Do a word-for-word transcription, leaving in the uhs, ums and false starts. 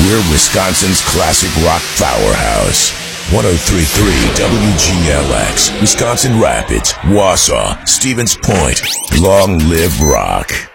We're Wisconsin's classic rock powerhouse. one oh three point three W G L X, Wisconsin Rapids, Wausau, Stevens Point. Long live rock.